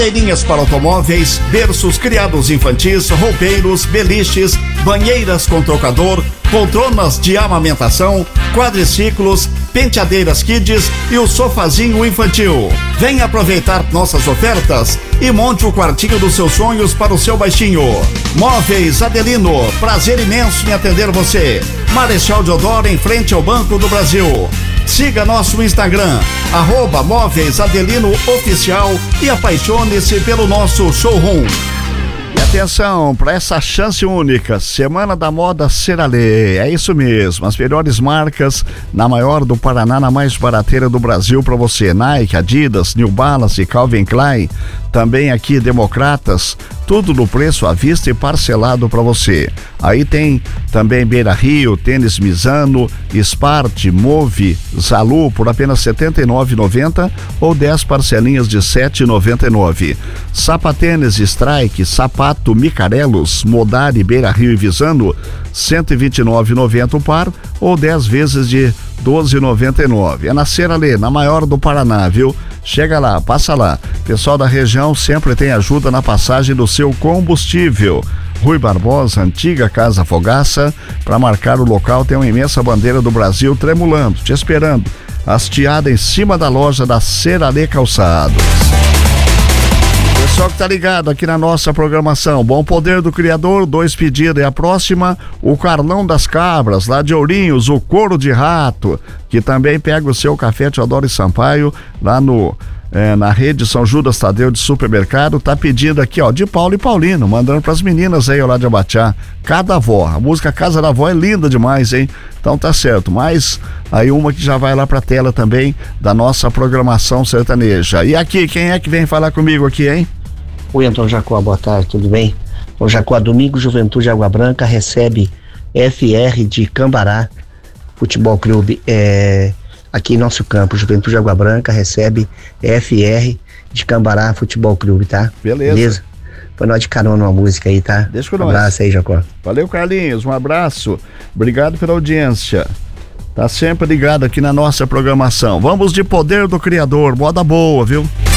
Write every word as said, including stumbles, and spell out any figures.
Cadeirinhas para automóveis, berços criados infantis, roupeiros, beliches, banheiras com trocador, poltronas de amamentação, quadriciclos, penteadeiras kids e o sofazinho infantil. Venha aproveitar nossas ofertas e monte o quartinho dos seus sonhos para o seu baixinho. Móveis Adelino, prazer imenso em atender você. Marechal Deodoro, em frente ao Banco do Brasil. Siga nosso Instagram, arroba Móveis Adelino Oficial, e apaixone-se pelo nosso showroom. E atenção para essa chance única, Semana da Moda Seralê, é isso mesmo, as melhores marcas na maior do Paraná, na mais barateira do Brasil para você. Nike, Adidas, New Balance, Calvin Klein, também aqui Democratas, tudo no preço à vista e parcelado para você. Aí tem também Beira Rio, Tênis Misano, Spart, Move, Zalu por apenas setenta e nove reais e noventa centavos ou dez parcelinhas de sete reais e noventa e nove centavos. Sapatênis Strike, Sapato Micarelos, Modari, Beira Rio e Visano, cento e vinte e nove reais e noventa centavos o par ou dez vezes de doze reais e noventa e nove centavos. É na Seralê, na maior do Paraná, viu? Chega lá, passa lá. Pessoal da região sempre tem ajuda na passagem do seu combustível. Rui Barbosa, antiga Casa Fogaça. Para marcar o local tem uma imensa bandeira do Brasil tremulando, te esperando. Hasteada em cima da loja da Seralê Calçados. Pessoal que tá ligado aqui na nossa programação, Bom Poder do Criador, dois pedidos, e a próxima, o Carlão das Cabras, lá de Ourinhos, o Couro de Rato, que também pega o seu café Teodoro e Sampaio, lá no, é, na rede São Judas Tadeu de Supermercado, tá pedindo aqui, ó, de Paulo e Paulino, mandando pras meninas aí, ó, lá de Abateá, Cada Avó, a música Casa da Avó é linda demais, hein? Então tá certo, mas aí uma que já vai lá pra tela também, da nossa programação sertaneja. E aqui, quem é que vem falar comigo aqui, hein? Oi, Antônio Jacó, boa tarde, tudo bem? O Jacó, domingo, Juventude Água Branca recebe F R de Cambará Futebol Clube, é, aqui em nosso campo. Juventude Água Branca recebe F R de Cambará Futebol Clube, tá? Beleza. Beleza? Foi nós de carona uma música aí, tá? Deixa com um nós. Um abraço aí, Jacó. Valeu, Carlinhos, um abraço. Obrigado pela audiência. Tá sempre ligado aqui na nossa programação. Vamos de Poder do Criador, moda boa, viu?